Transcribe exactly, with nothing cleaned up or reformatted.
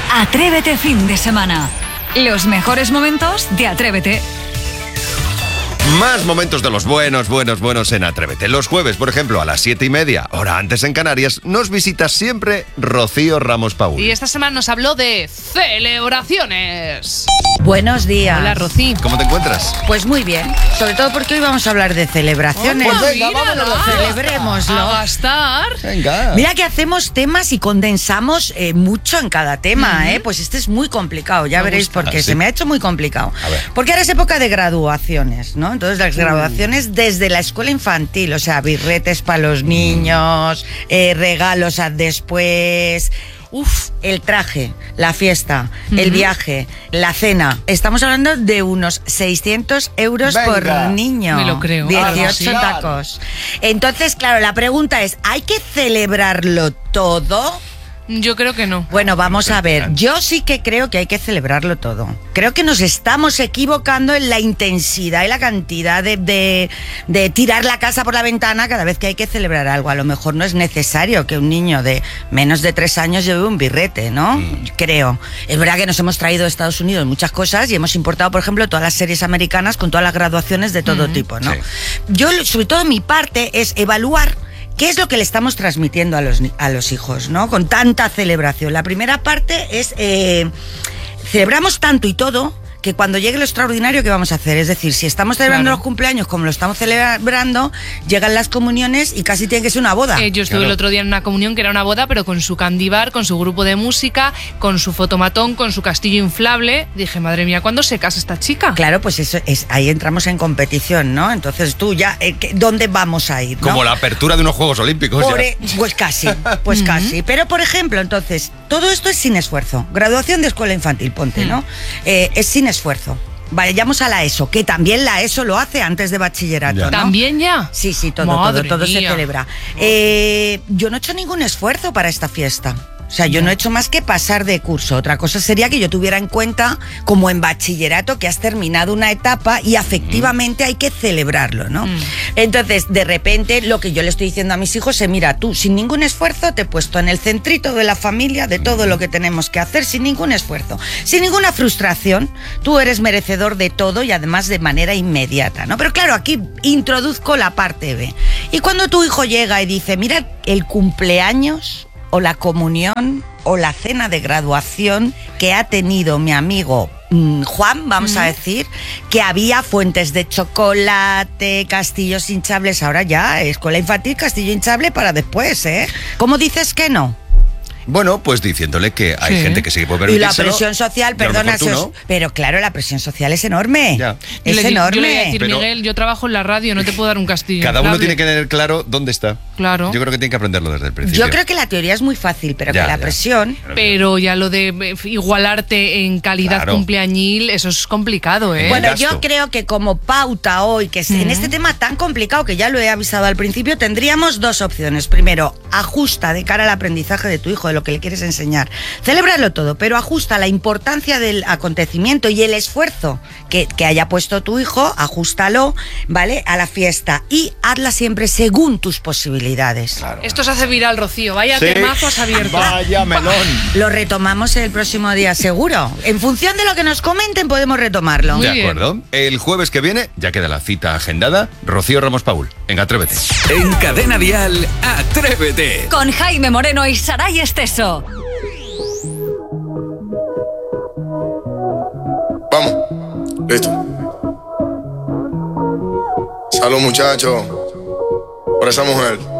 Atrévete fin de semana. Los mejores momentos de Atrévete. Más momentos de los buenos, buenos, buenos en Atrévete. Los jueves, por ejemplo, a las siete y media, hora antes en Canarias, nos visita siempre Rocío Ramos Paul. Y esta semana nos habló de celebraciones. Buenos días. Hola, Rocío. ¿Cómo te encuentras? Pues muy bien, sobre todo porque hoy vamos a hablar de celebraciones. Oh, pues venga, vámonos, celebrémoslo. A gastar. Venga. Mira que hacemos temas y condensamos eh, mucho en cada tema, uh-huh. ¿eh? Pues este es muy complicado, ya me veréis gusta. Porque ah, ¿sí? Se me ha hecho muy complicado. Porque ahora es época de graduaciones, ¿no? Entonces las graduaciones uh. desde la escuela infantil, o sea, birretes para los niños, eh, regalos a después... Uf, el traje, la fiesta, uh-huh. el viaje, la cena. Estamos hablando de unos seiscientos euros Venga. Por niño. Me lo creo. dieciocho ah, tacos. Entonces, claro, la pregunta es, ¿hay que celebrarlo todo? Yo creo que no. Bueno, vamos a ver. Yo sí que creo que hay que celebrarlo todo. Creo que nos estamos equivocando en la intensidad y la cantidad de, de, de tirar la casa por la ventana cada vez que hay que celebrar algo. A lo mejor no es necesario que un niño de menos de tres años lleve un birrete, ¿no? Mm. Creo. Es verdad que nos hemos traído de Estados Unidos muchas cosas y hemos importado, por ejemplo, todas las series americanas con todas las graduaciones de todo mm. tipo, ¿no? Sí. Yo, sobre todo, mi parte es evaluar ¿qué es lo que le estamos transmitiendo a los, a los hijos, ¿no? Con tanta celebración. La primera parte es, eh, celebramos tanto y todo, que cuando llegue lo extraordinario, ¿qué vamos a hacer? Es decir, si estamos celebrando claro. los cumpleaños como lo estamos celebrando, llegan las comuniones y casi tiene que ser una boda. Eh, yo estuve claro. el otro día en una comunión que era una boda, pero con su candy bar, con su grupo de música, con su fotomatón, con su castillo inflable. Dije, madre mía, ¿cuándo se casa esta chica? Claro, pues eso es, ahí entramos en competición, ¿no? Entonces tú ya, eh, ¿dónde vamos a ir? ¿no? Como la apertura de unos Juegos Olímpicos. Por, eh, pues casi, pues casi. Pero, por ejemplo, entonces, todo esto es sin esfuerzo. Graduación de escuela infantil, ponte, ¿no? Eh, es sin esfuerzo. Vayamos a la ESO, que también la ESO lo hace antes de bachillerato, ¿no? ¿También ya? Sí, sí, todo, Madre todo, todo mía. se celebra. Eh, yo no he hecho ningún esfuerzo para esta fiesta. O sea, yo no he hecho más que pasar de curso. Otra cosa sería que yo tuviera en cuenta, como en bachillerato, que has terminado una etapa y afectivamente mm. hay que celebrarlo, ¿no? Mm. Entonces, de repente, lo que yo le estoy diciendo a mis hijos es, mira, tú, sin ningún esfuerzo, te he puesto en el centrito de la familia, de todo lo que tenemos que hacer, sin ningún esfuerzo, sin ninguna frustración. Tú eres merecedor de todo y además de manera inmediata, ¿no? Pero claro, aquí introduzco la parte B. Y cuando tu hijo llega y dice, mira, el cumpleaños o la comunión o la cena de graduación que ha tenido mi amigo mmm, Juan, vamos uh-huh. a decir, que había fuentes de chocolate, castillos hinchables, ahora ya, escuela infantil, castillo hinchable para después, ¿eh? ¿Cómo dices que no? Bueno, pues diciéndole que hay sí. gente que sí que puede permitírselo. Y la presión social, perdona, no. pero claro, la presión social es enorme. Ya. Es le, enorme. Yo le voy a decir, pero, Miguel, yo trabajo en la radio, no te puedo dar un castillo. Cada uno tiene que tener claro dónde está. Claro. Yo creo que tiene que aprenderlo desde el principio. Yo creo que la teoría es muy fácil, pero ya, que la ya. presión... Pero ya lo de igualarte en calidad claro. cumpleañil, eso es complicado, ¿eh? Bueno, yo creo que como pauta hoy, que es uh-huh. en este tema tan complicado, que ya lo he avisado al principio, tendríamos dos opciones. Primero, ajusta de cara al aprendizaje de tu hijo, de lo que le quieres enseñar. Celébralo todo, pero ajusta la importancia del acontecimiento y el esfuerzo que, que haya puesto tu hijo, ajústalo, ¿vale? A la fiesta y hazla siempre según tus posibilidades. Claro. Esto se hace viral, Rocío. Vaya sí. temazo has abierto. Vaya melón. Lo retomamos el próximo día, seguro. En función de lo que nos comenten, podemos retomarlo. Muy de acuerdo. Bien. El jueves que viene, ya queda la cita agendada, Rocío Ramos Paul. En Atrévete. En Cadena Dial, Atrévete. Con Jaime Moreno y Saray Esteso. Vamos, listo. Salud, muchachos, por esa mujer.